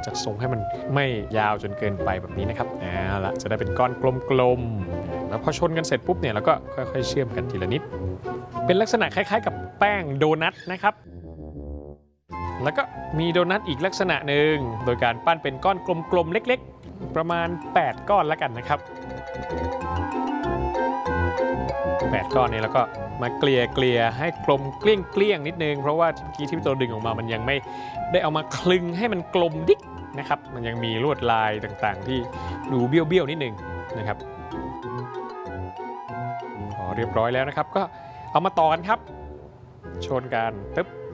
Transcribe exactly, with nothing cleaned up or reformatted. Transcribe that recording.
จัดทรงให้มันไม่ยาวจนเกินไปแบบนี้นะครับเอาละจะได้เป็นก้อนกลมๆแล้วพอชนกันเสร็จปุ๊บเนี่ยเราก็ค่อยๆเชื่อมกันทีละนิดเป็นลักษณะคล้ายๆกับแป้งโดนัทนะครับแล้วก็มีโดนัทอีกลักษณะหนึ่งโดยการปั้นเป็นก้อนกลมๆเล็กๆประมาณแปดก้อนแล้วกันนะครับแปดก้อนนี้แล้วก็มาเกลี่ยเกลี่ยให้กลมเกลี้ยงเกลี้ยงนิดนึงเพราะว่าเมื่อกี้ที่ตัวดึงออกมามันยังไม่ได้เอามาคลึงให้มันกลมดิ๊กนะครับมันยังมีลวดลายต่างๆที่ดูเบี้ยวๆนิดนึงนะครับพอเรียบร้อยแล้วนะครับก็เอามาต่อกันครับชนกันตึ๊บ